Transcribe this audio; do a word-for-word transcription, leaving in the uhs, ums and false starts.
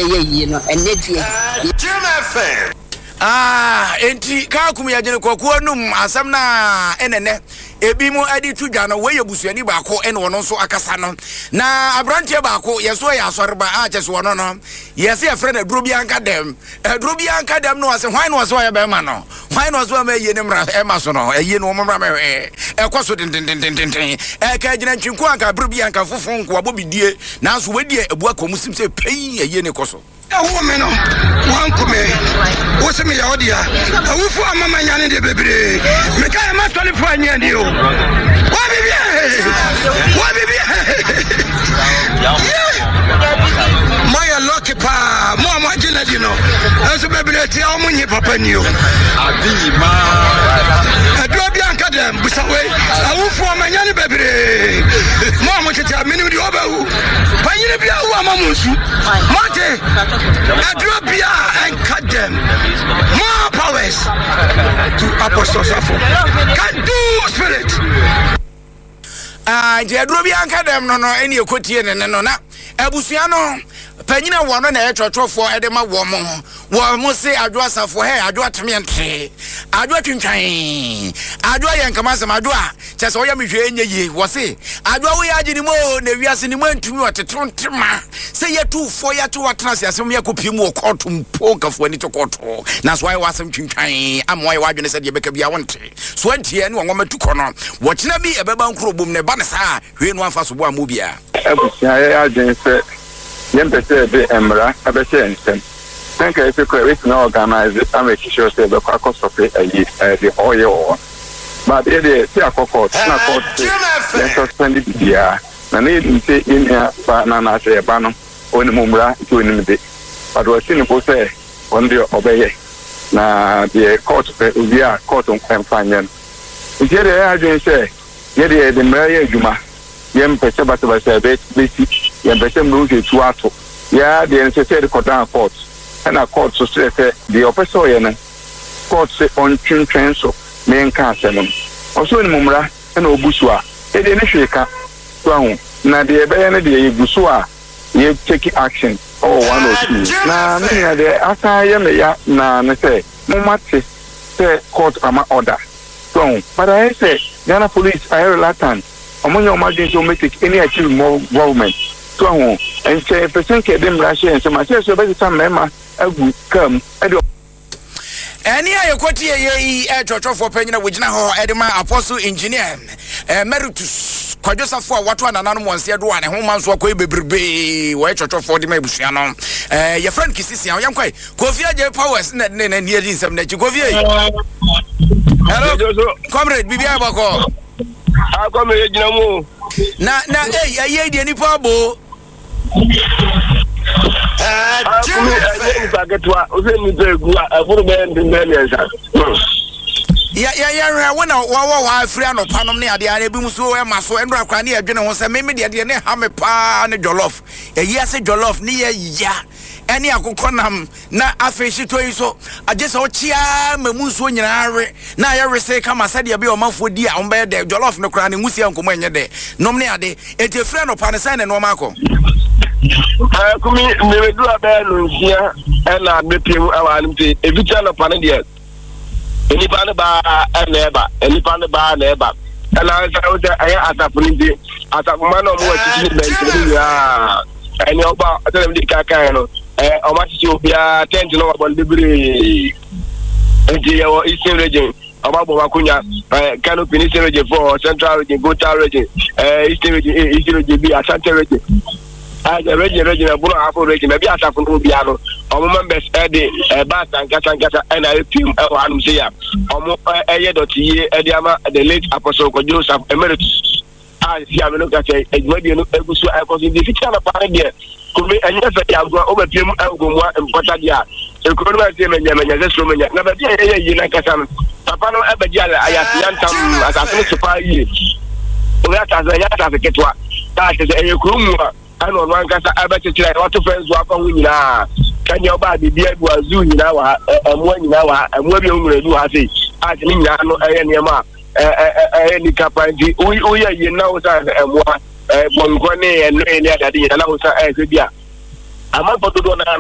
ye ye no enne die Jim F M. Ah, enti ka kum ya jene kokuo num asam na enene ebi mu adi tu dwa no we yebusuani baako ene wono nso akasa no na abrantie baako yeso ya asoreba a cheso wono no yesi e friend aduro bi anka dem aduro bi anka dem no wase hwan no wase ya be ma no hwan no wase ma ye ne mra e ma so no eye no mo mra me e kwaso den den den den den e ka jina ntwinku anka aduro bi anka fofon ko abobidie na so wedi ebu akomusim se pei eye ne koso awo me no wan come wo se me ya odia awufu amama nyane de bebre me ka ma tole fu anya ndi o wa bibia wa bibia Maya lucky pa mo mo jina di no aso bebre ti o munyi papa ni o adi ma adro bi anka dem busawe awufu amanya ne bebre mo mo tete amini di obawu panyine bia wo amamunsu mate Adrobia and cut them. More powers to Apostle Safo. Can do spirit. Ah, the Adrobia and cut them no no any quotidian and no na. Ebusiano Penina one on a church for Edema woman. Well, must say Adwa for her, Adwa Tamiante, Adwa Tintain, Adwa Yankamasa Madua, just all ye was it. Adwa we are in more, we are in one to what a trontima. Say ya two for ya two atlas, as some Yakupimo courtum poke of when it took court. That's why I was some Tintain. I'm why I said you became your one. Twenty and one woman to corner. Watching me a baban crow boom, the banasa, when one fast one movie. I just said, Yempese be Emra, Abese and Sen. Thank you for creating an organized and making sure that the cost of it the oil. But it is a court, not court, let's suspend it here. And they didn't say in here, but Nana say a banner, on the Mumra, to an bit. But was cynical say, one day obey. Now the court, we are court on companion. If you say, Yet the Maria Juma. Yem pese bata bata basic yem pese mruke tuato ya the necessary court court and a court so say the oppressor yen court say on twin so men kan senom also ni mumra and obusua e de ne hweka so ahu na de be ne de ebusua ye take action or one or two na me de asa ye me ya na ne say mumate say court ama order so but I say Ghana police are reluctant among your margins to make any achieve more government. So, and say, person can them rush and so much as a better time, Emma, I will come. Any I quote ye at church for Penina, which now Edema Apostle Engineer, Emeritus, Quajosa for what one another one said one, and home so quick be where church for the Mabusiano. Your friend Kissis, young quite, Kofia Powers, and nearly some that you go via. Hello, comrade, Bibia Bako. I come here, you know. Na na eh eh eh ni pabo. Eh, I get to a very good for the millions. Ya ya ya when wa wa wa free no panom ne ade ade bi muso e maso endro akwa ne adwene ho se me me de ade ne ha me pa ne jollof. Eyi ase jollof ne ya ya. Any akokonam na afeshi to iso agese ochia mamuso nyinaare na ya rese kama sade be o mafo di a ombe de jollof no kra ne ngusia nkomo enye de nom ne ade ete frɛ no panesa ne no makɔ eh kumi me do abe no nsia e na bepiem awanim te evita no pane de eni pa ne ba na eba eni pa ne ba na eba na sa o de aya atapuni de atapuma no mo wa titi be ya eni oba atelem di kaka no eh o ma ti obia tent no about libre enti your eastern region about Bomakunya eh canopy eastern region for central region Gota region eh eastern region eastern region be Asante region ah the region region Aburo Afro region be Asafo no bia no o members eh de eh ba sankata sankata and I team e wa anum say ya o mo eh dot ye e de ama the late apostle Joseph Emeritus ah si ameno ka say ejwadi no egusu I cause the future na pare there kumi anya fa ya go o bepiem agomwa mpota dia e ko no se menya menya se so menya na ba dia ye ye na kasa no papa no e ba dia aya yantam asase so pa yi o ya ta za ya ta ketwa ta se e ko mu ano no ankasa abetitire what friends wa fa hu nyina kanya oba bibia bu azu nyina wa emu nyina wa emu bi hu redu ha sei a ti nyina no eye ne ma eh eh ni kapanji o ya ye na o sa emu eh bongo ne enu ne adade nyina na o sa eh se bia ama bododo na